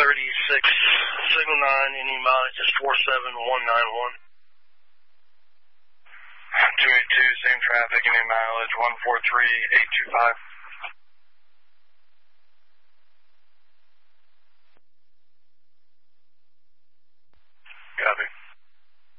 Signal 9, any mileage is 47191. 282, same traffic, any mileage 143825.